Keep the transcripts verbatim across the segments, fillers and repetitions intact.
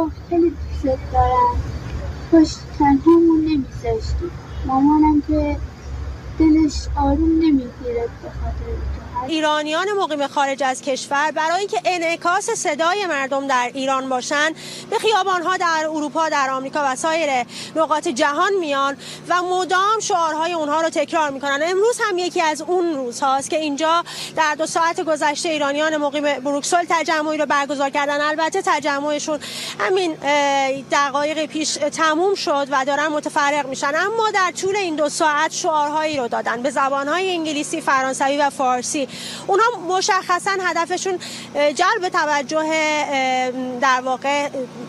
گفت خیلی دوست دارم، کاش تنهامون نمیذاشتی. مامانم که دلش آروم نمیگیره به خاطر تو. ایرانیان مقیم خارج از کشور برای اینکه انعکاس صدای مردم در ایران باشن به خیابان‌ها در اروپا، در آمریکا و سایر نقاط جهان میان و مدام شعارهای اونها رو تکرار میکنن. امروز هم یکی از اون روزهاست که اینجا در دو ساعت گذشته ایرانیان مقیم بروکسل تجمعی رو برگزار کردن. البته تجمعشون همین دقایق پیش تموم شد و دارن متفرق میشن، اما در طول این دو ساعت شعارهایی رو دادن به زبان‌های انگلیسی، فرانسوی و فارسی. اونها مشخصا هدفشون جلب توجه در واقع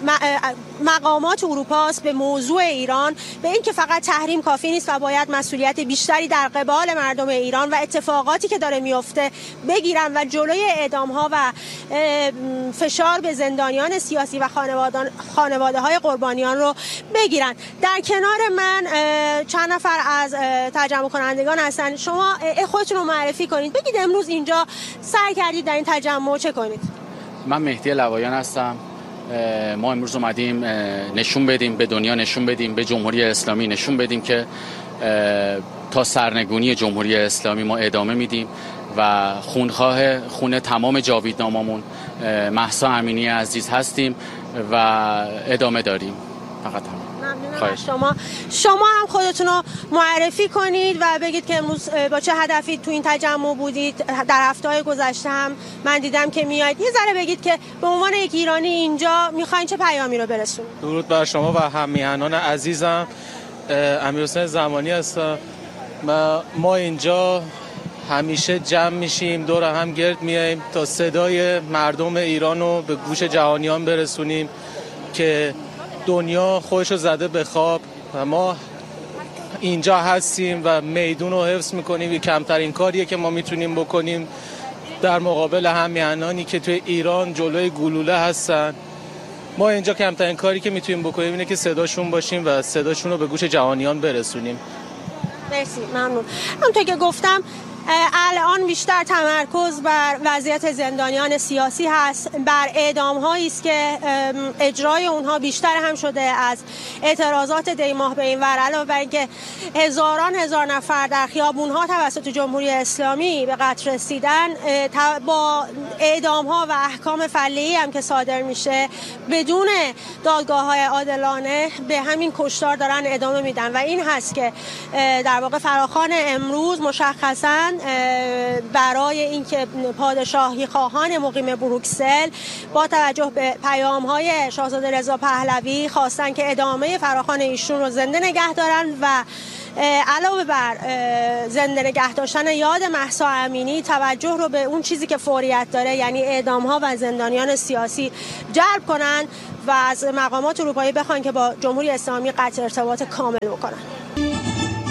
مقامات اروپا است به موضوع ایران، به اینکه فقط تحریم کافی نیست و باید مسئولیت بیشتری در قبال مردم ایران و اتفاقاتی که داره میفته بگیرن و جلوی اعدام‌ها و فشار به زندانیان سیاسی و خانواده های قربانیان رو بگیرن. در کنار من چند نفر از تجمع کنندگان هستن. شما خودتون رو معرفی کنید، بگید امروز اینجا سعی کردید در این تجمع چه کنید؟ من مهدی لوایان هستم. ما امروز اومدیم نشون بدیم به دنیا، نشون بدیم به جمهوری اسلامی، نشون بدیم که تا سرنگونی جمهوری اسلامی ما ادامه میدیم و خونخواه خون تمام جاویدناممون مهسا امینی عزیز هستیم و ادامه داریم. فقط هم ممنونم شما. شما هم خودتون رو معرفی کنید و بگید که امروز با چه هدفی تو این تجمع بودید. در هفته‌های گذشته هم من دیدم که میاید. یه ذره بگید که به عنوان یک ایرانی اینجا میخواین چه پیامی رو برسونید. درود بر شما و هم‌میهنان عزیزم. امیرحسین زمانی هستم. ما اینجا همیشه جمع میشیم، دور هم گرد میایم تا صدای مردم ایران رو به گوش جهانیان برسونیم که دنیا خودشو زده به خواب و ما اینجا هستیم و میدون رو حفظ میکنیم. یه کمترین کاریه که ما میتونیم بکنیم در مقابل هم‌میهنانی که توی ایران جلوی گلوله هستن. ما اینجا کمترین کاری که میتونیم بکنیم اینه که صداشون باشیم و صداشون رو به گوش جهانیان برسونیم. مرسی، ممنون. همونطور که گفتم الان بیشتر تمرکز بر وضعیت زندانیان سیاسی هست، بر اعدام‌هایی است که اجرای اونها بیشتر هم شده از اعتراضات دی ماه به این ور، علاوه بر اینکه هزاران هزار نفر در خیابون‌ها توسط جمهوری اسلامی به قتل رسیدن، با اعدام‌ها و احکام فلیعی هم که صادر میشه بدون دادگاه‌های عادلانه به همین کشتار دارن ادامه میدن و این هست که در واقع فراخوان امروز مشخصاً برای اینکه پادشاهی خواهان مقیم بروکسل با توجه به پیام‌های شاهزاده رضا پهلوی خواستن که ادامه فراخوان ایشون رو زنده نگه دارن و علاوه بر زنده نگه داشتن یاد مهسا امینی توجه رو به اون چیزی که فوریت داره، یعنی اعدام‌ها و زندانیان سیاسی جلب کنن و از مقامات اروپایی بخوان که با جمهوری اسلامی قطع ارتباط کامل بکنن.